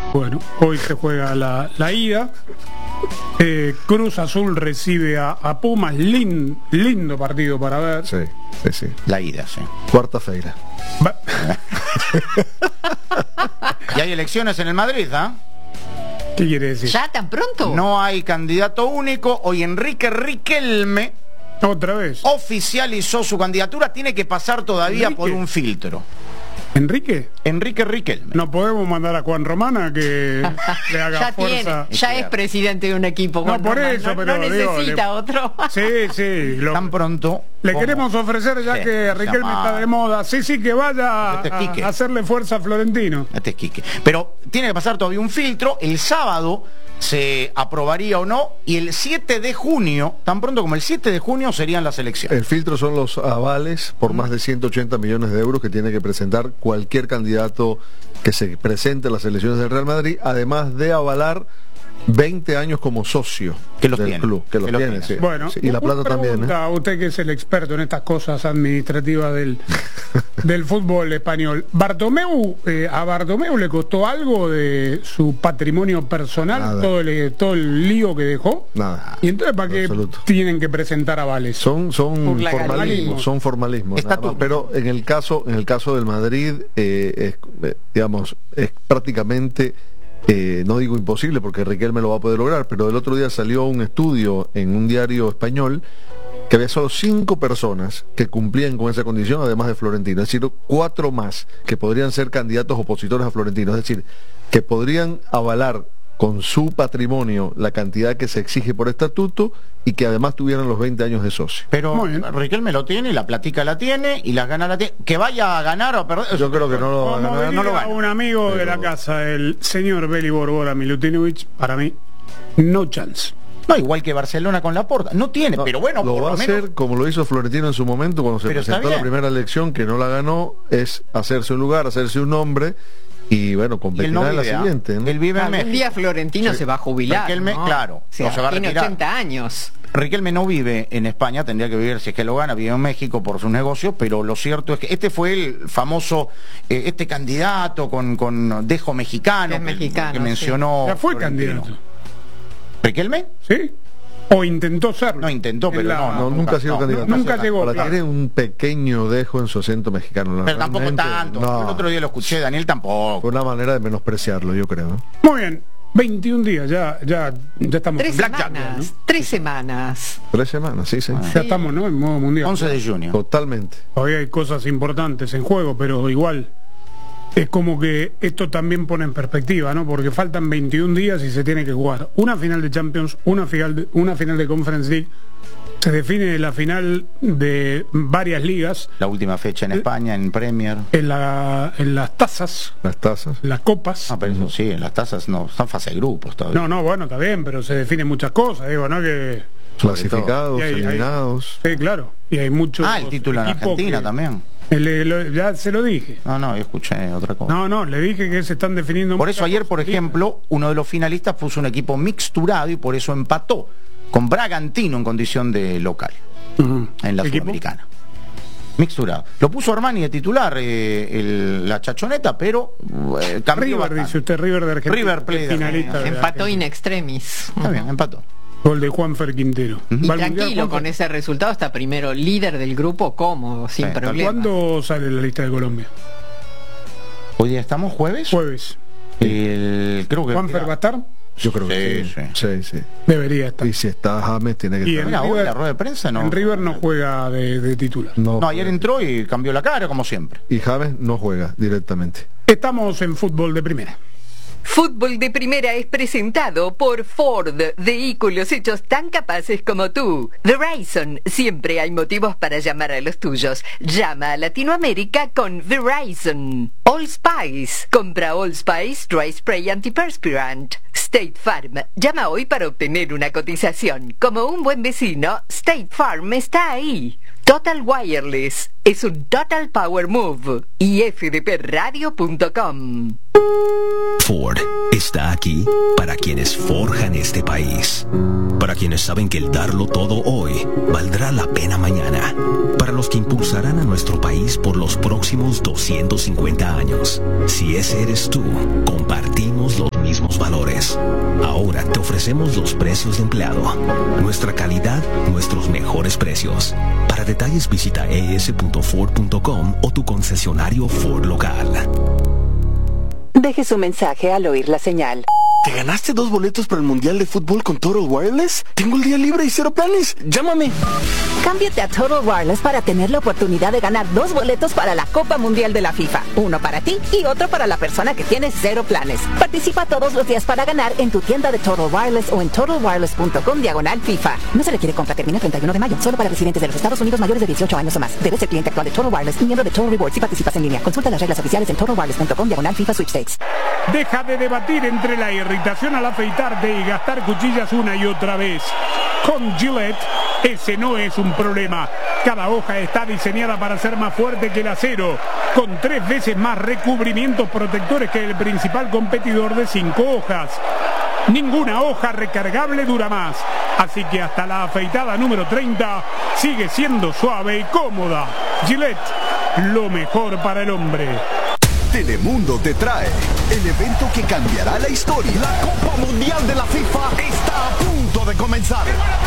Bueno, hoy se juega la ida. Cruz Azul recibe a Pumas. Lindo partido para ver. Sí. La ida, sí. Cuarta-feira. Y hay elecciones en el Madrid, ¿ah? ¿Qué quiere decir? ¿Ya tan pronto? No hay candidato único. Hoy Enrique Riquelme Otra vez. oficializó su candidatura. Tiene que pasar todavía ¿Enrique? por un filtro. ¿Enrique? Enrique Riquelme. No podemos mandar a Juan Román a que le haga Ya fuerza. ya es presidente de un equipo. No, Juan por Román, eso, no, pero no digo, necesita otro. Sí. Tan pronto. Le como- queremos ofrecer, ya Sí, que Riquelme llamado. está de moda. Sí, que vaya Este es Quique. a hacerle fuerza a Florentino. Este es Quique. Pero tiene que pasar todavía un filtro. El sábado se aprobaría o no. Y el 7 de junio, tan pronto como el 7 de junio, serían las elecciones. El filtro son los avales por más de 180 millones de euros que tiene que presentar cualquier candidato que se presente a las elecciones del Real Madrid, además de avalar 20 años como socio Que los del tiene. club. Que los Que los tiene, tiene. sí. Bueno, Sí, y la plata también. pregunta a usted, que es el experto en estas cosas administrativas del fútbol español. ¿A Bartomeu le costó algo de su patrimonio personal, Nada. todo el lío que dejó? Nada. ¿Y entonces para qué Absoluto. tienen que presentar avales? Son Por la formalismos, son formalismos. Está nada más. todo. Pero en el caso del Madrid, es prácticamente, no digo imposible porque Riquelme lo va a poder lograr, pero el otro día salió un estudio en un diario español que había solo 5 personas que cumplían con esa condición, además de Florentino, es decir, 4 más que podrían ser candidatos opositores a Florentino, es decir, que podrían avalar con su patrimonio la cantidad que se exige por estatuto y que además tuvieran los 20 años de socio. Pero Muy bien. Riquelme lo tiene, la platica la tiene y las ganas la tiene. Que vaya a ganar o a perder. Yo creo que no lo va a Como ganar. diría no lo gana. un amigo de la casa, el señor Beli Borbora Milutinovic, para mí, no chance. No, igual que Barcelona con Laporta. No tiene, No, pero bueno, lo por va a lo menos. hacer como lo hizo Florentino en su momento cuando se Pero está presentó la bien. primera elección, que no la ganó, es hacerse un lugar, hacerse un nombre y bueno, Y él competirá no en la vive, ¿ah? siguiente, ¿no? Él vive en Algún México. día Florentino se va a jubilar. Riquelme, ¿no? claro, O sea, no se va a tiene retirar. 80 años. Riquelme no vive en España, tendría que vivir, si es que lo gana, vive en México por sus negocios, pero lo cierto es que este fue el famoso, este candidato con dejo mexicano, Es mexicano, que sí. mencionó. Ya fue Florentino. candidato. ¿Riquelme? ¿Sí? O intentó serlo. No, intentó, En pero la- No, nunca ha sido candidato. nunca llegó, Ahora, claro. tiene un pequeño dejo en su acento mexicano. Pero tampoco realmente, tanto. no. El otro día lo escuché, Daniel tampoco. Fue una manera de menospreciarlo, yo creo. Muy bien, 21 días, ya estamos. 3 Blackjack, semanas. 3 semanas. 3 semanas, sí. Ya estamos, ¿no? En modo mundial. 11 de junio. Totalmente. Hoy hay cosas importantes en juego, pero igual es como que esto también pone en perspectiva, ¿no? Porque faltan 21 días y se tiene que jugar una final de Champions, una final de Conference League. Se define la final de varias ligas La última fecha en España, en Premier. en las tazas, Las tasas. las copas. Ah, pero eso sí, en las tazas no, están fase de grupos todavía. No, bueno, está bien, pero se definen muchas cosas, digo, ¿no? Que Clasificados, Y hay- eliminados. sí, claro. Y hay muchos El título en equipos Argentina que- también. Ya se lo dije. No, yo escuché otra cosa. No, le dije que se están definiendo. Por eso muchas ayer, cosas. por ejemplo, uno de los finalistas puso un equipo mixturado y por eso empató con Bragantino en condición de local Ujú. en la ¿Equipo? Sudamericana. Mixturado. Lo puso Armani de titular, la chachoneta, pero cambió River, bastante. dice usted, River de Argentina. River Plate de finalista. Argentina. de Empató Argentina. in extremis. Está bien, empató. Gol de Juanfer Quintero. Y ¿Va al Mundial, tranquilo, Juanfer? con ese resultado está primero líder del grupo, cómodo, sin Sí, problema. ¿Cuándo sale la lista de Colombia? Hoy día estamos jueves. Jueves. Creo que ¿Juanfer va a estar? Yo creo que Sí, sí. Debería estar. Y si está James, tiene que Y estar. Mira, hoy River- la rueda de prensa no. En River no juega de titular. No, ayer entró y cambió la cara, como siempre. Y James no juega directamente. Estamos en fútbol de primera. Fútbol de Primera es presentado por Ford, vehículos hechos tan capaces como tú. Verizon, siempre hay motivos para llamar a los tuyos. Llama a Latinoamérica con Verizon. All Spice, compra All Spice Dry Spray Antiperspirant. State Farm, llama hoy para obtener una cotización. Como un buen vecino, State Farm está ahí. Total Wireless, es un Total Power Move. Y fdpradio.com. Ford está aquí para quienes forjan este país, para quienes saben que el darlo todo hoy valdrá la pena mañana, para los que impulsarán a nuestro país por los próximos 250 años. Si ese eres tú, compartimos los mismos ahora te ofrecemos los precios de empleado. Nuestra calidad, nuestros mejores precios. Para detalles visita es.ford.com o tu concesionario Ford local. Deje su mensaje al oír la señal. ¿Te ganaste 2 boletos para el Mundial de Fútbol con Total Wireless? Tengo el día libre y 0 planes. Llámame. Cámbiate a Total Wireless para tener la oportunidad de ganar 2 boletos para la Copa Mundial de la FIFA. Uno para ti y otro para la persona que tiene 0 planes. Participa todos los días para ganar en tu tienda de Total Wireless o en totalwireless.com/FIFA. No se requiere compra, termina el 31 de mayo. Solo para residentes de los Estados Unidos mayores de 18 años o más. Debes ser cliente actual de Total Wireless y miembro de Total Rewards si participas en línea. Consulta las reglas oficiales en totalwireless.com/FIFA Sweepstakes. Deja de debatir entre la irritación al afeitarte y gastar cuchillas una y otra vez. Con Gillette, ese no es un problema. Cada hoja está diseñada para ser más fuerte que el acero, con 3 veces más recubrimientos protectores que el principal competidor de 5 hojas. Ninguna hoja recargable dura más, así que hasta la afeitada número 30 sigue siendo suave y cómoda. Gillette, lo mejor para el hombre. Telemundo te trae el evento que cambiará la historia. La Copa Mundial de la FIFA está a punto de comenzar.